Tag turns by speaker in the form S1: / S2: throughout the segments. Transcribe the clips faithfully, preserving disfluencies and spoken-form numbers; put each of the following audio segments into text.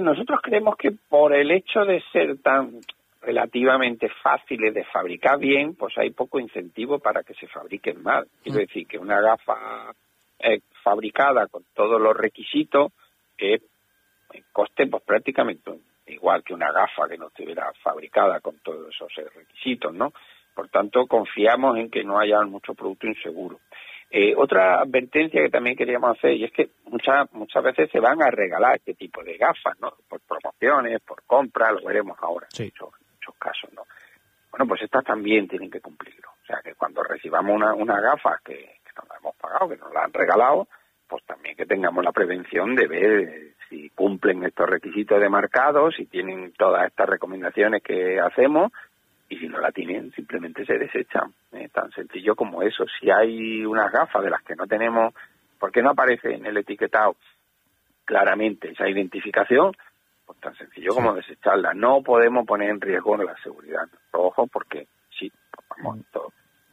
S1: nosotros creemos que por el hecho de ser tan relativamente fáciles de fabricar bien, pues hay poco incentivo para que se fabriquen mal. Quiero decir que una gafa eh, fabricada con todos los requisitos, eh, en coste pues prácticamente igual que una gafa que no estuviera fabricada con todos esos requisitos, ¿no? Por tanto, confiamos en que no haya mucho producto inseguro. Eh, otra advertencia que también queríamos hacer, y es que muchas muchas veces se van a regalar este tipo de gafas, ¿no? Por promociones, por compras, lo veremos ahora sí. en, muchos, en muchos casos, ¿no? Bueno, pues estas también tienen que cumplirlo. O sea, que cuando recibamos una, una gafa que, que nos la hemos pagado, que nos la han regalado, pues también que tengamos la prevención de ver eh, si cumplen estos requisitos de marcado, si tienen todas estas recomendaciones que hacemos, y si no la tienen, simplemente se desechan. ¿eh? Tan sencillo como eso. Si hay unas gafas de las que no tenemos, porque no aparece en el etiquetado claramente esa identificación, pues tan sencillo sí. como desecharla. No podemos poner en riesgo la seguridad de nuestros ojos, porque sí, pues vamos, todo,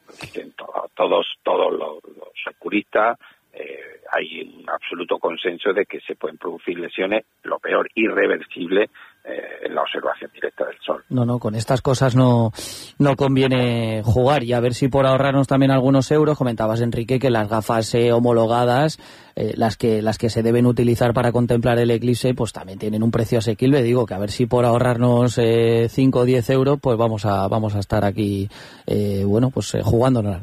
S1: todo, todos, todos los, los securistas, eh, hay un absoluto consenso de que se pueden producir lesiones, lo peor, irreversibles, eh, en la observación directa del sol.
S2: No, no, con estas cosas no, no conviene jugar, y a ver si por ahorrarnos también algunos euros, comentabas, Enrique, que las gafas eh, homologadas, eh, las que las que se deben utilizar para contemplar el eclipse, pues también tienen un precio asequible. Digo que a ver si por ahorrarnos eh, cinco o diez euros, pues vamos a vamos a estar aquí, eh, bueno, pues eh, jugándonos.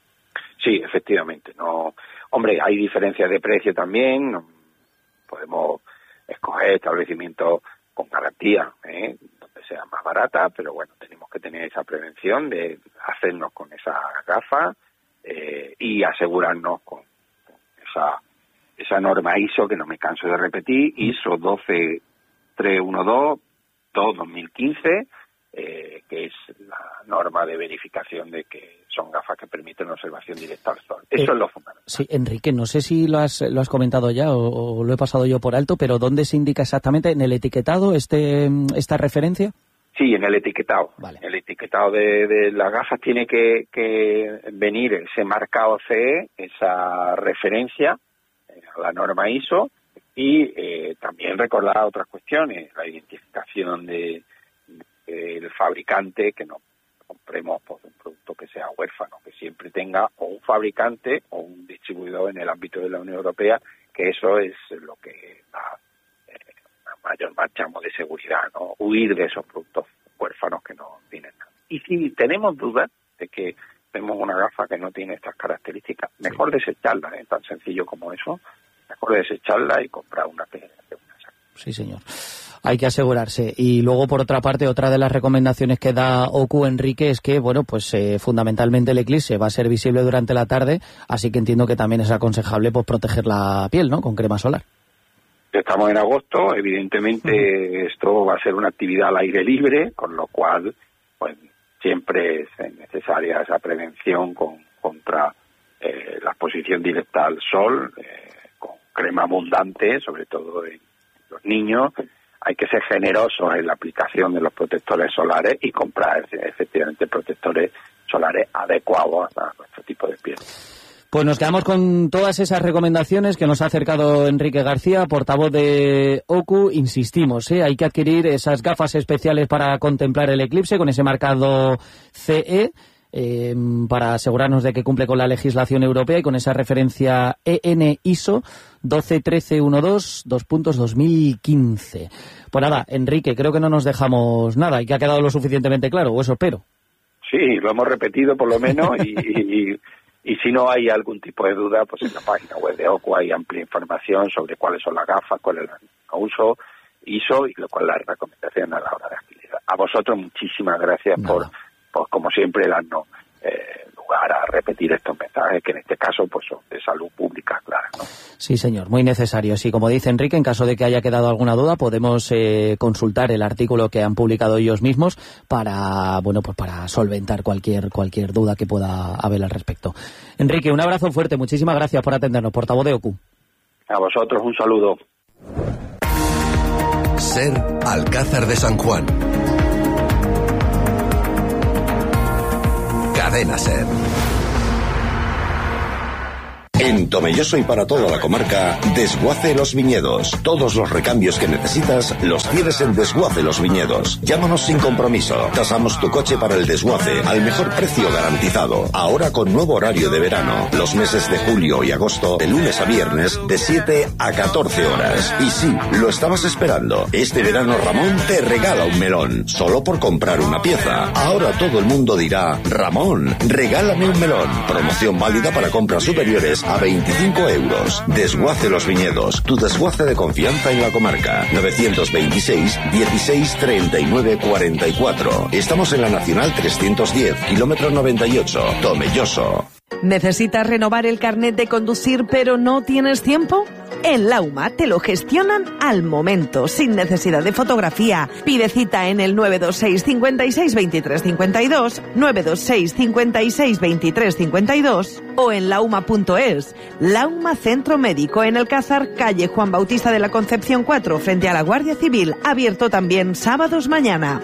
S1: Sí, efectivamente. No, hombre, hay diferencias de precio también. No, podemos escoger establecimientos con garantía, ¿eh? donde sea más barata, pero bueno, tenemos que tener esa prevención de hacernos con esa gafa eh, y asegurarnos con, con esa esa norma I S O que no me canso de repetir, I S O doce tres uno dos dos mil quince, eh, que es la norma de verificación de que son gafas que permiten observación directa al sol. Eso eh, es lo fundamental.
S2: Sí, Enrique, no sé si lo has, lo has comentado ya o, o lo he pasado yo por alto, pero ¿dónde se indica exactamente en el etiquetado este esta referencia?
S1: Sí, en el etiquetado.
S2: Vale.
S1: El etiquetado de, de las gafas tiene que, que venir ese marcado C E, esa referencia eh, a la norma I S O, y eh, también recordar otras cuestiones, la identificación de, de el fabricante, que no compremos pues, un producto que sea huérfano, que siempre tenga o un fabricante o un distribuidor en el ámbito de la Unión Europea, que eso es lo que da eh, una mayor marchamo de seguridad, ¿no? Huir de esos productos huérfanos que no tienen nada. Y si tenemos dudas de que tenemos una gafa que no tiene estas características, mejor sí. desecharla, ¿eh? Tan sencillo como eso, mejor desecharla y comprar una que una.
S2: Sí, señor. Hay que asegurarse. Y luego, por otra parte, otra de las recomendaciones que da O C U, Enrique, es que, bueno, pues eh, fundamentalmente el eclipse va a ser visible durante la tarde, así que entiendo que también es aconsejable pues proteger la piel, ¿no?, con crema solar.
S1: Estamos en agosto, evidentemente uh-huh. esto va a ser una actividad al aire libre, con lo cual, pues siempre es necesaria esa prevención con, contra eh, la exposición directa al sol, eh, con crema abundante, sobre todo en los niños. Hay que ser generosos en la aplicación de los protectores solares y comprar efectivamente protectores solares adecuados a nuestro tipo de piel.
S2: Pues nos quedamos con todas esas recomendaciones que nos ha acercado Enrique García, portavoz de O C U. Insistimos, ¿eh? hay que adquirir esas gafas especiales para contemplar el eclipse con ese marcado C E, eh, para asegurarnos de que cumple con la legislación europea y con esa referencia E N I S O doce trece doce dos puntos dos mil quince. Pues nada, Enrique, creo que no nos dejamos nada y que ha quedado lo suficientemente claro, o eso espero.
S1: Sí, lo hemos repetido por lo menos y, y, y si no hay algún tipo de duda, pues en la página web de O C U hay amplia información sobre cuáles son las gafas, cuál es el uso I S O y lo cual las recomendaciones a la hora de adquirirla. A vosotros muchísimas gracias nada. por, por, como siempre, darnos eh, lugar a repetir estos mensajes que en este caso pues son de salud pública, claro, ¿no?
S2: Sí, señor, muy necesarios. Y como dice Enrique, en caso de que haya quedado alguna duda, podemos eh, consultar el artículo que han publicado ellos mismos para, bueno, pues para solventar cualquier cualquier duda que pueda haber al respecto. Enrique, un abrazo fuerte, muchísimas gracias por atendernos, portavoz de O C U.
S1: A vosotros un saludo.
S3: Ser Alcázar de San Juan. Cadena Ser.
S4: En Tomelloso y para toda la comarca, Desguace Los Viñedos. Todos los recambios que necesitas los tienes en Desguace Los Viñedos. Llámanos sin compromiso. Tasamos tu coche para el desguace al mejor precio garantizado. Ahora con nuevo horario de verano. Los meses de julio y agosto, de lunes a viernes, de siete a catorce horas. Y sí, lo estabas esperando. Este verano Ramón te regala un melón. Solo por comprar una pieza. Ahora todo el mundo dirá, Ramón, regálame un melón. Promoción válida para compras superiores a veinticinco euros. Desguace Los Viñedos, tu desguace de confianza en la comarca. novecientos veintiséis, dieciséis, treinta y nueve, cuarenta y cuatro. Estamos en la Nacional trescientos diez, kilómetro noventa y ocho, Tomelloso.
S5: ¿Necesitas renovar el carnet de conducir pero no tienes tiempo? En Lauma te lo gestionan al momento, sin necesidad de fotografía. Pide cita en el nueve dos seis, cincuenta y seis, veintitrés cincuenta y dos, nueve dos seis, cincuenta y seis, veintitrés cincuenta y dos o en lauma punto es. Lauma Centro Médico en Alcázar, calle Juan Bautista de la Concepción cuatro, frente a la Guardia Civil. Abierto también sábados mañana.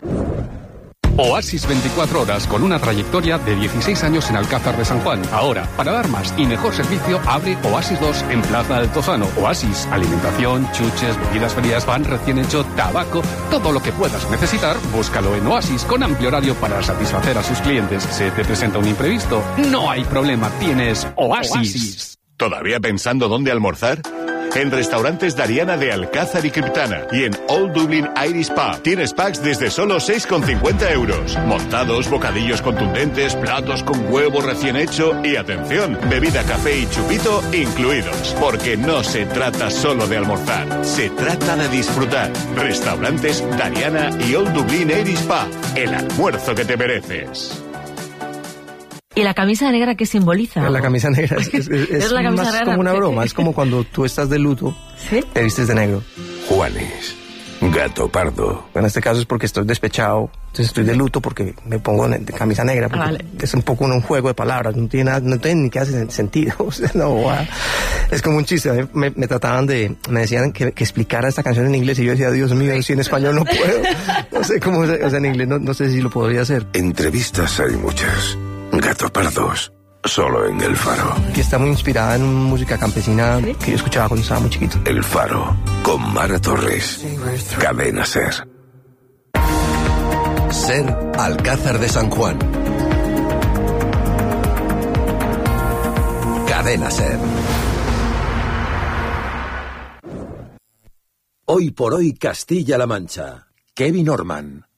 S6: Oasis veinticuatro horas con una trayectoria de dieciséis años en Alcázar de San Juan. Ahora, para dar más y mejor servicio, abre Oasis dos en Plaza del Tozano. Oasis, alimentación, chuches, bebidas frías, pan recién hecho, tabaco, todo lo que puedas necesitar, búscalo en Oasis con amplio horario para satisfacer a sus clientes. ¿Se te presenta un imprevisto? No hay problema, tienes Oasis. Oasis.
S7: ¿Todavía pensando dónde almorzar? En Restaurantes Dariana de Alcázar y Criptana y en Old Dublin Irish Pub tienes packs desde solo seis con cincuenta euros. Montados, bocadillos contundentes, platos con huevo recién hecho y atención, bebida, café y chupito incluidos. Porque no se trata solo de almorzar, se trata de disfrutar. Restaurantes Dariana y Old Dublin Irish Pub, el almuerzo que te mereces.
S8: ¿Y la camisa negra qué simboliza?
S9: La camisa negra es, es, es, es la camisa más negra como una broma. Es como cuando tú estás de luto, ¿sí? Te vistes de negro.
S3: Juanes, gato pardo.
S9: En este caso es porque estoy despechado, entonces estoy de luto porque me pongo de camisa negra. Porque vale. Es un poco un, un juego de palabras, no tiene, nada, no tiene ni que hacer sentido. O sea, no, wow. Es como un chiste. Me, me trataban de, me decían que, que explicara esta canción en inglés y yo decía, Dios mío, si en español no puedo. No sé cómo, o sea, en inglés no, no sé si lo podría hacer.
S3: Entrevistas hay muchas. Gato Pardos, solo en El Faro.
S9: Que está muy inspirada en música campesina que yo escuchaba cuando estaba muy chiquito.
S3: El Faro, con Mara Torres. Cadena Ser. Ser Alcázar de San Juan. Cadena Ser. Hoy por hoy Castilla-La Mancha. Kevin Orman.